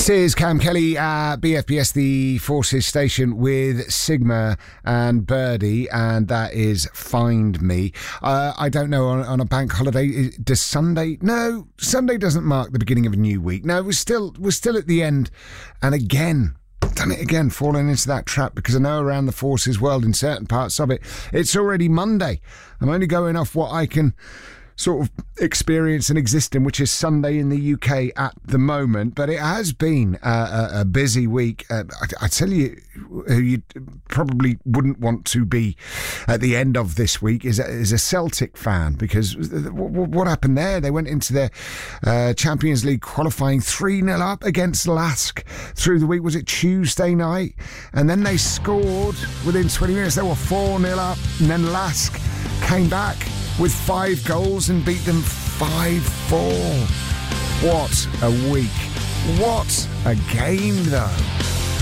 This is Cam Kelly at BFBS, the Forces station, with Sigma and Birdie, and that is Find Me. I don't know, on a bank holiday, does Sunday? No, Sunday doesn't mark the beginning of a new week. No, we're still at the end, and again, done it again, fallen into that trap, because I know around the Forces world, in certain parts of it, it's already Monday. I'm only going off what I can sort of experience and exist in, which is Sunday in the UK at the moment. But it has been a busy week. I tell you, who you probably wouldn't want to be at the end of this week is a Celtic fan, because what happened there? They went into their Champions League qualifying 3-0 up against Lask through the week. Was it Tuesday night? And then they scored within 20 minutes. They were 4-0 up, and then Lask came back with 5 goals and beat them 5-4. What a week. What a game, though.